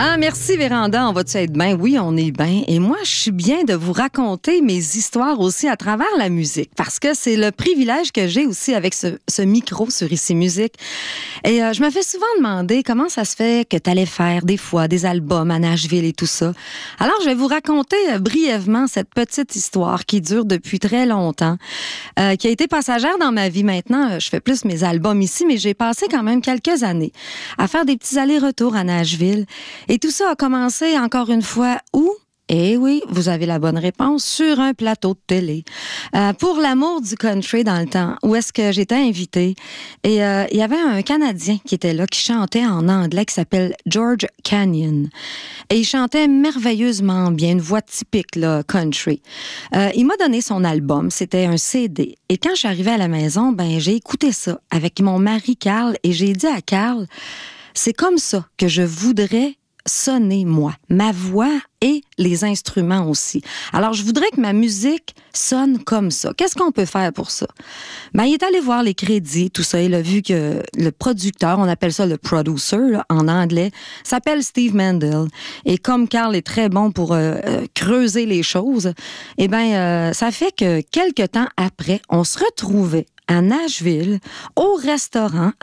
Ah, merci Véranda, on va-tu être bien? Oui, on est bien. Et moi, je suis bien de vous raconter mes histoires aussi à travers la musique, parce que c'est le privilège que j'ai aussi avec ce micro sur Ici Musique. Et je me fais souvent demander comment ça se fait que tu allais faire des fois des albums à Nashville et tout ça. Alors, je vais vous raconter brièvement cette petite histoire qui dure depuis très longtemps, qui a été passagère dans ma vie maintenant. Je fais plus mes albums ici, mais j'ai passé quand même quelques années à faire des petits allers-retours à Nashville. Et tout ça a commencé, encore une fois, où? Eh oui, vous avez la bonne réponse, sur un plateau de télé. Pour l'amour du country dans le temps, où est-ce que j'étais invitée. Et il y avait un Canadien qui était là, qui chantait en anglais, qui s'appelle George Canyon. Et il chantait merveilleusement bien, une voix typique, là, country. Il m'a donné son album, c'était un CD. Et quand je suis arrivée à la maison, j'ai écouté ça avec mon mari Carl, et j'ai dit à Carl, c'est comme ça que je voudrais sonner, moi, ma voix et les instruments aussi. Alors, je voudrais que ma musique sonne comme ça. Qu'est-ce qu'on peut faire pour ça? Il est allé voir les crédits, tout ça. Il a vu que le producteur, on appelle ça le producer, là, en anglais, s'appelle Steve Mandel. Et comme Carl est très bon pour creuser les choses, ça fait que quelques temps après, on se retrouvait à Nashville, au restaurant,